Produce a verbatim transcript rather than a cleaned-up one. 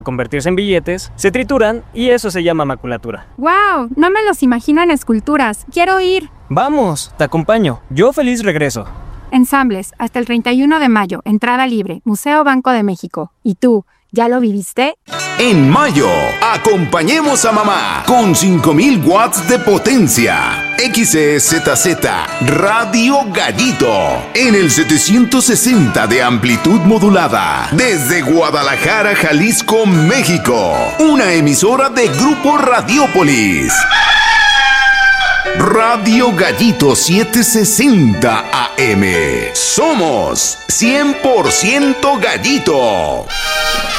convertirse en billetes, se trituran y eso se llama maculatura. ¡Wow! No me los imagino en esculturas. ¡Quiero ir! Vamos, te acompaño. Yo feliz regreso. Ensambles, hasta el treinta y uno de mayo, entrada libre, Museo Banco de México. ¿Y tú, ya lo viviste? En mayo, acompañemos a mamá con cinco mil watts de potencia. X E Z Z Radio Gallito en el setecientos sesenta de amplitud modulada desde Guadalajara, Jalisco, México. Una emisora de Grupo Radiópolis. Radio Gallito setecientos sesenta A M. Somos cien por ciento Gallito.